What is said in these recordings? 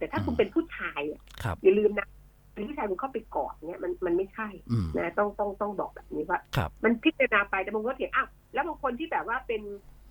ถ้าคุณเป็นผู้ชายอย่าลืมนะเป็นผู้ชายคุณเข้าไปกอดเนี่ยมันไม่ใช่นะต้องบอกแบบนี้ว่ามันพิจารณาไปแต่บางคนเถียงอ้าวแล้วบางคนที่แบบว่าเป็น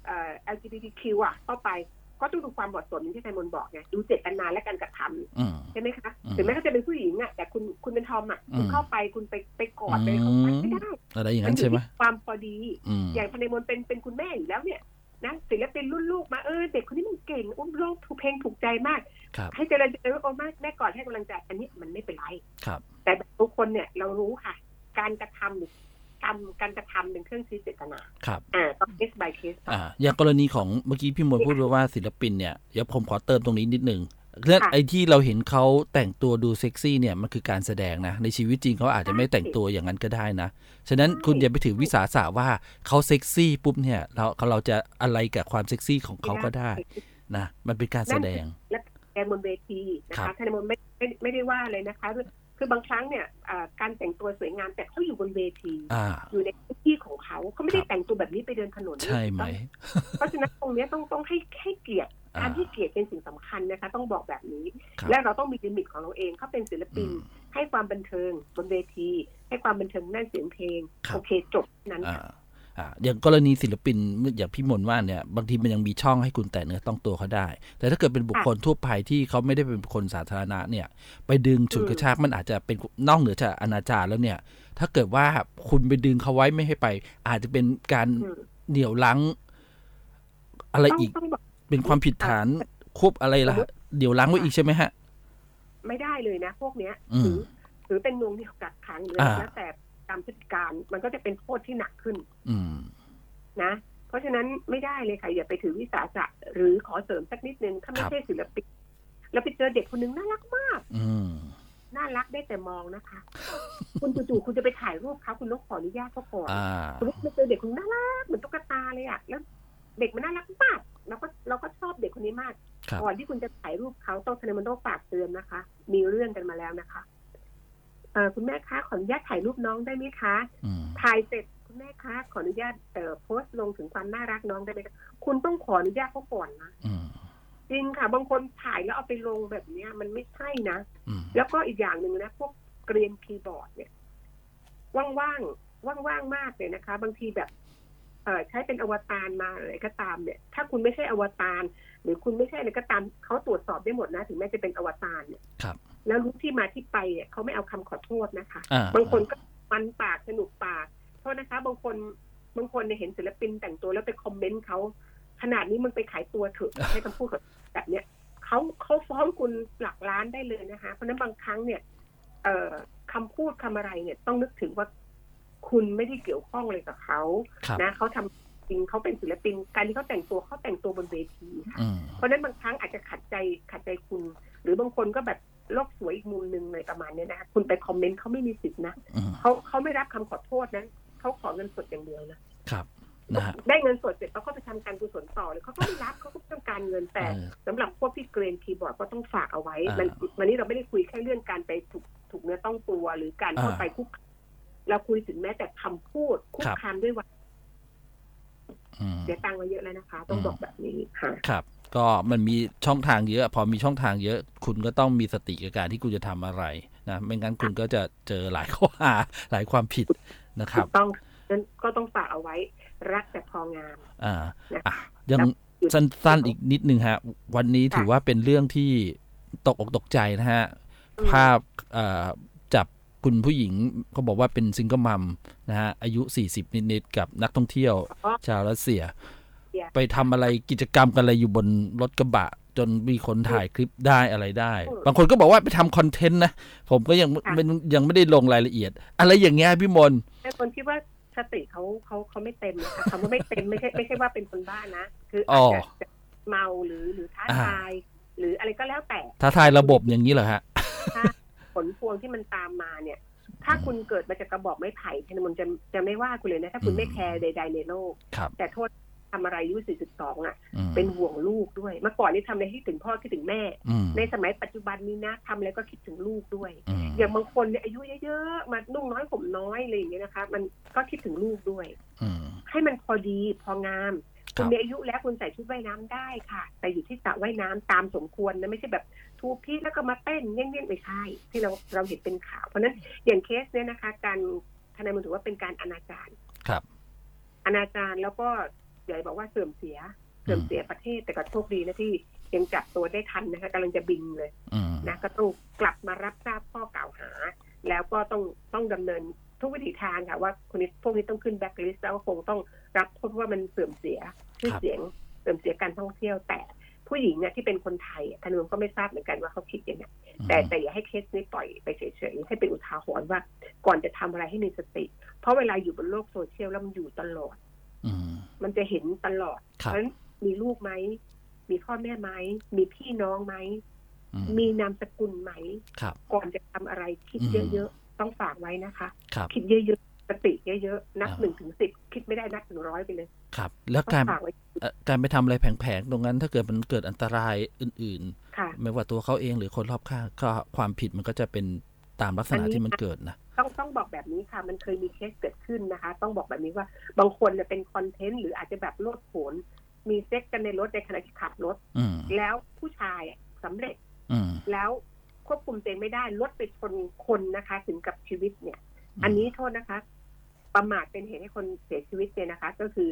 LGBTQ เข้าไปก็ต้องดูความเหมาะสมที่ไทมนบอกไงดูเจตนาและการกระทำใช่ไหมคะถึงแม้เขาจะเป็นผู้หญิงแต่คุณเป็นทอมคุณเข้าไปคุณไปกอดไปเขาไม่ได้อะไรอย่างนั้นใช่ไหมความพอดีอย่างไทมนเป็นคุณแม่อยู่แล้วเนี่ยนะศิลปินรุ่นลูกมาเด็กคนนี้มันเก่งอุ้มร้องถูกเพลงถูกใจมากให้เจริญว่าโอ้แม่กอดให้กำลังใจอันนี้มันไม่เป็นไรแต่ทุกคนเนี่ยเรารู้ค่ะการกระทำหรือการกระทำเป็นเครื่องชี้เจตนาต้อง case by case อย่างกรณีของเมื่อกี้พี่มนต์พูดว่าศิลปินเนี่ยเดี๋ยวผมขอเติมตรงนี้นิดนึงเรื่องไอ้ที่เราเห็นเขาแต่งตัวดูเซ็กซี่เนี่ยมันคือการแสดงนะในชีวิตจริงเขาอาจจะไม่แต่งตัวอย่างนั้นก็ได้นะฉะนั้นคุณอย่าไปถือวิสาสะว่าเขาเซ็กซี่ปุ๊บเนี่ยเราจะอะไรกับความเซ็กซี่ของเขาก็ได้นะมันเป็นการแสดงและแสดงบนเวทีนะคะท่านมนไม่ได้ว่าเลยนะคะคือบางครั้งเนี่ยการแต่งตัวสวยงามแต่เขาอยู่บนเวทีอยู่ในพื้นที่ของเขาไม่ได้แต่งตัวแบบนี้ไปเดินถนนใช่ไหมเพราะฉะนั้นตรงนี้ต้องให้เกียรติการที่เกียรติเป็นสิ่งสำคัญนะคะต้องบอกแบบนี้และเราต้องมีลิมิตของเราเองเขาเป็นศิลปินให้ความบันเทิงบนเวทีให้ความบันเทิงด้านเสียงเพลงโอเคจบนั้นอย่างกรณีศิลปินอย่างพี่มนต์ว่าเนี่ยบางทีมันยังมีช่องให้คุณแตะเนื้อต้องตัวเขาได้แต่ถ้าเกิดเป็นบุคคลทั่วไปที่เขาไม่ได้เป็นบุคคลสาธารณะเนี่ยไปดึงฉุดกระชากมันอาจจะเป็นนอกเหนือจากอนาจารแล้วเนี่ยถ้าเกิดว่าคุณไปดึงเขาไว้ไม่ให้ไปอาจจะเป็นการเหนี่ยวรั้งอะไรอีกเป็นความผิดฐานควบอะไรล่ะเดี๋ยวรั้งไว้อีกใช่ไหมฮะไม่ได้เลยนะพวกเนี้ยหรือเป็นนวงเหนี่ยวกักขังหรือแล้วแต่ตามพฤติการมันก็จะเป็นโทษที่หนักขึ้นนะเพราะฉะนั้นไม่ได้เลยค่ะอย่าไปถือวิสาสะหรือขอเสริมสักนิดนึงถ้าไม่ใช่ศิลปินแล้วไปเจอเด็กคนนึงน่ารักมากน่ารักได้แต่มองนะคะคุณจู่ๆคุณจะไปถ่ายรูปเขาคุณต้องขออนุญาตเขาก่อนคุณไปเจอเด็กคนน่ารักเหมือนตุ๊กตาเลยแล้วเด็กมันน่ารักมากเราก็ชอบเด็กคนนี้มากก่อนที่คุณจะถ่ายรูปเขามันต้องฝากเตือนนะคะมีเรื่องกันมาแล้วนะคะคุณแม่คะขออนุญาตถ่ายรูปน้องได้ไหมคะถ่ายเสร็จคุณแม่คะขออนุญาตโพสต์ลงถึงความน่ารักน้องได้ไหมคะคุณต้องขออนุญาตเขาก่อนนะจริงค่ะบางคนถ่ายแล้วเอาไปลงแบบนี้มันไม่ใช่นะแล้วก็อีกอย่างหนึ่งนะพวกเกรียนคีย์บอร์ดเนี่ยว่างมากเลยนะคะบางทีแบบใช้เป็นอวตารมาอะไรก็ตามเนี่ยถ้าคุณไม่ใช่อวตารหรือคุณไม่ใช่อะไรก็ตามเขาตรวจสอบได้หมดนะถึงแม้จะเป็นอวตารเนี่ยแล้วรู้ที่มาที่ไปเนี่ยเขาไม่เอาคำขอโทษนะคะบางคนก็มันปากสนุกปากโทษนะคะบางคนเนี่ยเห็นศิลปินแต่งตัวแล้วไปคอมเมนต์เขาขนาดนี้มึงไปขายตัวเถอะให้คำพูดแบบเนี้ยเขาฟ้องคุณหลักล้านได้เลยนะคะเพราะนั้นบางครั้งเนี่ยคำพูดคำอะไรเนี่ยต้องนึกถึงว่าคุณไม่ได้เกี่ยวข้องเลยกับเขานะเขาทำจริงเขาเป็นศิลปินการที่เขาแต่งตัวบนเวทีค่ะเพราะนั้นบางครั้งอาจจะขัดใจคุณหรือบางคนก็แบบโลกสวยอีกมุมนึงเลยประมาณนี้นะคะคุณไปคอมเมนต์เขาไม่มีสิทธินะเขาไม่รับคำขอโทษนะเขาขอเงินสดอย่างเดียวนะครับได้เงินสดเสร็จเขาก็ไปทำการกุศลต่อเลยเขาก็ไม่รับเขาก็ต้องการเงินแต่สำหรับพวกที่เกรนคีย์บอร์ดก็ต้องฝากเอาไว้วันนี้เราไม่ได้คุยแค่เรื่องการไปถูกเนื้อต้องตัวหรือการเข้าไปคุกเราคุยถึงแม้แต่คำพูดคุกคามด้วยวาจาเสียตังค์มาเยอะแล้วนะคะต้องบอกแบบนี้ค่ะครับก็มันมีช่องทางเยอะพอมีช่องทางเยอะคุณก็ต้องมีสติกับการที่คุณจะทำอะไรนะไม่งั้นคุณก็จะเจอหลายข้อหาหลายความผิดนะครับต้องนั้นก็ต้องฝากเอาไว้รักแต่พองามยังสั้นๆอีกนิดนึงฮะวันนี้ถือว่าเป็นเรื่องที่ตกอกตกใจนะฮะภาพจับคุณผู้หญิงเขาบอกว่าเป็นซิงเกิลมัมนะฮะอายุ40นิดๆกับนักท่องเที่ยวชาวรัสเซียไปทำอะไรกิจกรรมกันอะไรอยู่บนรถกระบะจนมีคนถ่ายคลิปได้อะไรได้บางคนก็บอกว่าไปทำคอนเทนต์นะผมก็ยังไม่ได้ลงรายละเอียดอะไรอย่างเงี้ยพี่มนต์แต่คนคิดว่าสติเขาไม่เต็มนะคะคำว่าไม่เต็มไม่ใช่ว่าเป็นคนบ้านะคืออาจจะเมาหรือท้าทายหรืออะไรก็แล้วแต่ท้าทายระบบอย่างนี้เหรอฮะผลพวงที่มันตามมาเนี่ยถ้าคุณเกิดมาจากกระบอกไม้ไผ่มันจะไม่ว่าคุณเลยนะถ้าคุณไม่แคร์ใดๆในโลกแต่โทษทำอะไรอายุ42เป็นห่วงลูกด้วยเมื่อก่อนนี่ทำอะไรคิดถึงพ่อคิดถึงแม่ในสมัยปัจจุบันนี้นะทำอะไรก็คิดถึงลูกด้วยอย่างบางคนเนี่ยอายุเยอะๆมานุ่งน้อยผมน้อยอะไรอย่างเงี้ยนะคะมันก็คิดถึงลูกด้วยให้มันพอดีพองามคุณมีอายุแล้วคุณใส่ชุดว่ายน้ำได้ค่ะแต่อยู่ที่สระว่ายน้ำตามสมควรนะไม่ใช่แบบทูพีแล้วก็มาเต้นเงี้ยๆไม่ใช่ที่เราเห็นเป็นข่าวเพราะนั้นอย่างเคสเนี้ยนะคะการทนายมันถือว่าเป็นการอนาจารครับอนาจารแล้วก็ใหญ่บอกว่าเสื่อมเสียประเทศแต่ก็โชคดีนะที่ยังจับตัวได้ทันนะคะกำลังจะบินเลยนะก็ต้องกลับมารับทราบข้อกล่าวหาแล้วก็ต้องดำเนินทุกวิถีทางค่ะว่าคนนี้พวกนี้ต้องขึ้นแบล็คลิสต์แล้วก็คงต้องรับโทษว่ามันเสื่อมเสียชื่อเสียงเสื่อมเสียการท่องเที่ยวแต่ผู้หญิงเนี่ยที่เป็นคนไทยทนายก็ไม่ทราบเหมือนกันว่าเขาคิดยังไงแต่อย่าให้เคสนี้ปล่อยไปเฉยๆให้เป็นอุทาหรณ์ว่าก่อนจะทำอะไรให้มีสติเพราะเวลาอยู่บนโลกโซเชียลแล้วมันอยู่ตลอดมันจะเห็นตลอดเพราะฉะนั้นมีลูกไหมมีพ่อแม่ไหมมีพี่น้องไหมมีนามสกุลไหมก่อนจะทำอะไรคิดเยอะๆต้องฝากไว้นะคะคิดเยอะๆสติเยอะๆนับ1 ถึง 10คิดไม่ได้นับถึง100ไปเลยครับแล้วการไปทำอะไรแผงๆตรงนั้นถ้าเกิดมันเกิดอันตรายอื่นๆไม่ว่าตัวเขาเองหรือคนรอบข้างก็ความผิดมันก็จะเป็นตามลักษณะที่มันเกิดนะต้องบอกแบบนี้ค่ะมันเคยมีเคสเกิดขึ้นนะคะต้องบอกแบบนี้ว่าบางคนเนี่ยเป็นคอนเทนต์หรืออาจจะแบบโลดโผนมีเซ็กกันในรถในขณะที่ขับรถแล้วผู้ชายสำเร็จแล้วควบคุมตัวเองไม่ได้รถไปชนคนนะคะถึงกับชีวิตเนี่ยอันนี้โทษนะคะประมาทเป็นเหตุให้คนเสียชีวิตเนี่ยนะคะก็คือ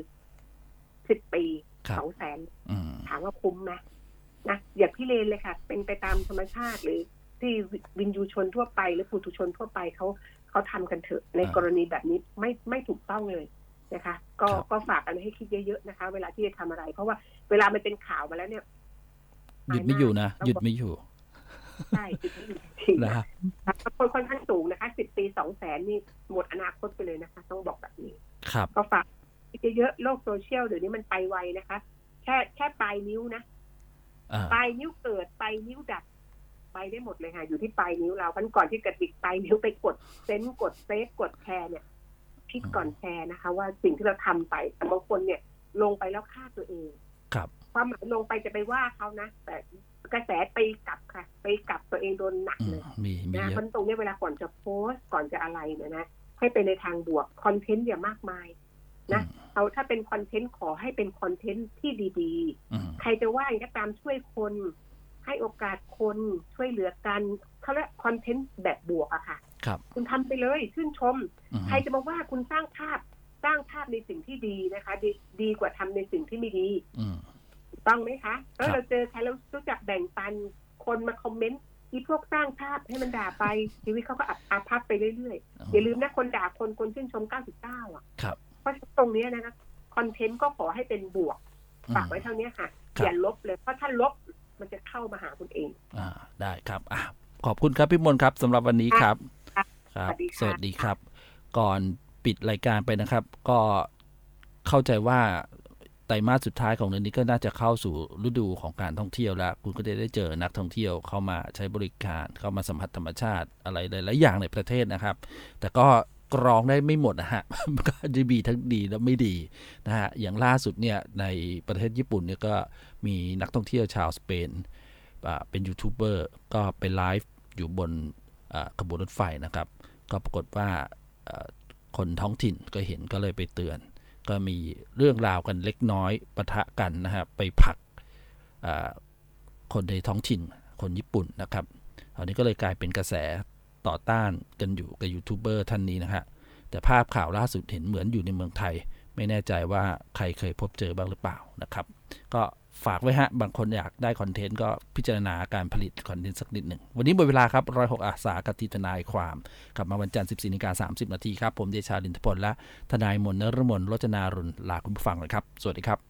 10 ปี 200,000ถามว่าคุ้มไหมนะอย่าพิเรนเลยค่ะเป็นไปตามธรรมชาติหรือที่วินยูชนทั่วไปหรือปุถุชนทั่วไปเขาทำกันเถอะในกรณีแบบนี้ไม่ถูกต้องเลยนะคะก็ฝากกันให้คิดเยอะๆนะคะเวลาที่จะทำอะไรเพราะว่าเวลามันเป็นข่าวมาแล้วเนี่ยหยุดไม่อยู่นะหยุดไม่อยู่ใช่หยุดไม่อยู่จริงนะคะคนค่อนข้างสูงนะคะ10 ปี 200,000นี่หมดอนาคตไปเลยนะคะต้องบอกแบบนี้ก็ฝากคิดเยอะๆโลกโซเชียลเดี๋ยวนี้มันไปไวนะคะแค่ปลายนิ้วนะปลายนิ้วเกิดปลายนิ้วดับไปได้หมดเลยค่ะอยู่ที่ปลายนิ้วเราก่อนที่กระดิกปลายนิ้วไปกดเซนกดเซฟกดแชร์เนี่ยคิดก่อนแชร์นะคะว่าสิ่งที่เราทำไปแต่บางคนเนี่ยลงไปแล้วฆ่าตัวเองความหมายลงไปจะไปว่าเขานะแต่กระแสไปกลับค่ะไปกลับตัวเองโดนหนักเลยนะคนตรงนี้เวลาก่อนจะโพสต์ก่อนจะอะไรเนี่ยนะให้ไปในทางบวกคอนเทนต์อย่ามากมายนะเอาถ้าเป็นคอนเทนต์ขอให้เป็นคอนเทนต์ที่ดีๆใครจะว่าอย่างก็ตามช่วยคนให้โอกาสคนช่วยเหลือกันเขาเรียกคอนเทนต์แบบบวกอะค่ะคุณทำไปเลยชื่นชมใครจะมาว่าคุณสร้างภาพในสิ่งที่ดีนะคะดีกว่าทำในสิ่งที่ไม่ดีต้องไหมคะแล้วเราเจอใครเรารู้จักแบ่งปันคนมาคอมเมนต์ที่พวกสร้างภาพให้มันด่าไปชีวิตเขาก็อาภัพไปเรื่อยๆอย่าลืมนะคนด่าคนชื่นชม99อ่ะเพราะตรงนี้นะคะคอนเทนต์ก็ขอให้เป็นบวกฝากไว้เท่านี้ค่ะอย่าลบเลยเพราะถ้าลบมันจะเข้ามาหาคุณเองได้ครับขอบคุณครับพี่มนต์ครับสำหรับวันนี้ครับสวัสดีครับก่อนปิดรายการไปนะครับก็เข้าใจว่าไตรมาสสุดท้ายของเดือนนี้ก็น่าจะเข้าสู่ฤดูของการท่องเที่ยวแล้วคุณก็จะได้เจอนักท่องเที่ยวเข้ามาใช้บริการเข้ามาสัมผัสธรรมชาติอะไรหลายๆอย่างในประเทศนะครับแต่ก็กรองได้ไม่หมดนะฮะก็จะมีทั้งดีและไม่ดีนะฮะอย่างล่าสุดเนี่ยในประเทศญี่ปุ่นเนี่ยก็มีนักท่องเที่ยวชาวสเปนเป็นยูทูบเบอร์ก็ไปไลฟ์อยู่บนขบวนรถไฟนะครับก็ปรากฏว่าคนท้องถิ่นก็เห็นก็เลยไปเตือนก็มีเรื่องราวกันเล็กน้อยปะทะกันนะครับไปผลักคนในท้องถิ่นคนญี่ปุ่นนะครับตอนนี้ก็เลยกลายเป็นกระแสต่อต้านกันอยู่กับยูทูบเบอร์ท่านนี้นะฮะแต่ภาพข่าวล่าสุดเห็นเหมือนอยู่ในเมืองไทยไม่แน่ใจว่าใครเคยพบเจอบ้างหรือเปล่านะครับก็ฝากไว้ฮะบางคนอยากได้คอนเทนต์ก็พิจารณาการผลิตคอนเทนต์สักนิดหนึ่งวันนี้หมดเวลาครับ106 อาสากับทีทนายความกลับมาวันจันทร์ 14:30 น.ครับผมเดชาลินทพลและทนายมนต์นฤมล โรจนารุณลาคุณผู้ฟังเลยครับสวัสดีครับ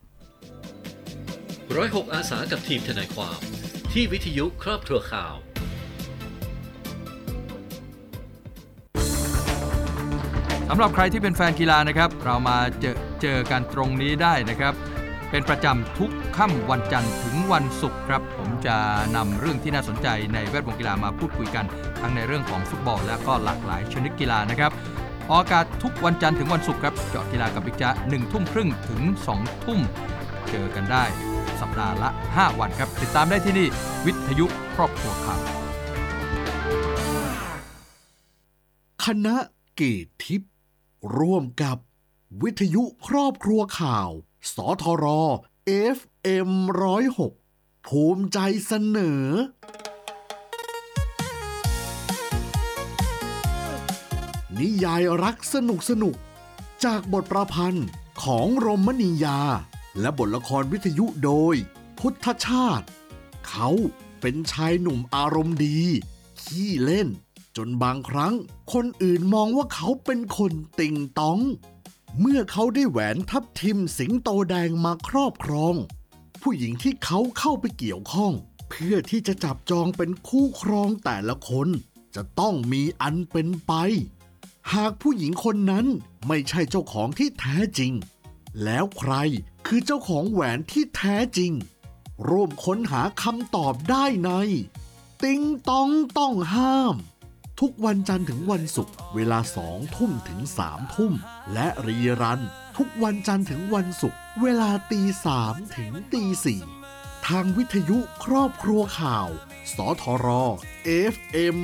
106 อาสากับทีมทนายความที่วิทยุครอบครัวข่าวสำหรับใครที่เป็นแฟนกีฬานะครับเรามาเจอกันตรงนี้ได้นะครับเป็นประจำทุกค่ำวันจันทร์ถึงวันศุกร์ครับผมจะนำเรื่องที่น่าสนใจในแวดวงกีฬามาพูดคุยกันทั้งในเรื่องของฟุตบอลและก็หลากหลายชนิดกีฬานะครับออกอากาศทุกวันจันทร์ถึงวันศุกร์ครับเจาะกีฬากับบิ๊กจ๊ะ 19:30 ถึง 20:00 น.เจอกันได้สัปดาห์ละ5วันครับติดตามได้ที่นี่วิทยุครอบครัวข่าวคณะเกตทิพย์ร่วมกับวิทยุครอบครัวข่าวสทร FM 106 ภูมิใจเสนอนิยายรักสนุกจากบทประพันธ์ของรมณียาและบทละครวิทยุโดยพุทธชาติเขาเป็นชายหนุ่มอารมณ์ดีขี้เล่นจนบางครั้งคนอื่นมองว่าเขาเป็นคนติ่งต๊องเมื่อเขาได้แหวนทับทิมสิงโตแดงมาครอบครองผู้หญิงที่เขาเข้าไปเกี่ยวข้องเพื่อที่จะจับจองเป็นคู่ครองแต่ละคนจะต้องมีอันเป็นไปหากผู้หญิงคนนั้นไม่ใช่เจ้าของที่แท้จริงแล้วใครคือเจ้าของแหวนที่แท้จริงร่วมค้นหาคำตอบได้ในติ๊งต้องต้องห้ามทุกวันจันทร์ถึงวันศุกร์เวลา 20:00 น. ถึง 3:00 น. และรีรันทุกวันจันทร์ถึงวันศุกร์เวลา 3:00 น. ถึง 4:00 น. ทางวิทยุครอบครัวข่าวสทร FM